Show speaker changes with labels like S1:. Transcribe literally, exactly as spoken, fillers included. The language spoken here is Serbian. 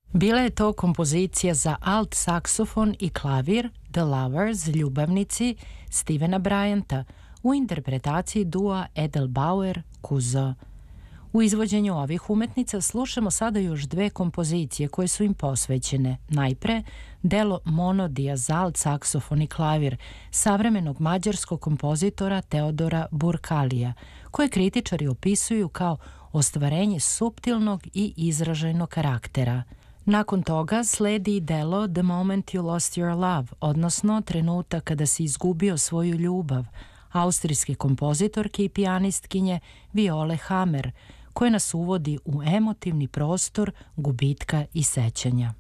S1: Bila je to kompozicija za alt saksofon i klavir The Lovers, ljubavnici Stevena Bryanta u interpretaciji dua Edelbauer-Kuzo. U izvođenju ovih umetnica slušamo sada još dve kompozicije koje su im posvećene. Najpre, delo Monodija za alt saksofon i klavir savremenog mađarskog kompozitora Teodora Burkalija, koje kritičari opisuju kao ostvarenje suptilnog i izraženog karaktera. Nakon toga sledi i delo The Moment You Lost Your Love, odnosno trenutak kada si izgubio svoju ljubav, austrijske kompozitorke i pijanistkinje Viole Hammer, koje nas uvodi u emotivni prostor gubitka i sećanja.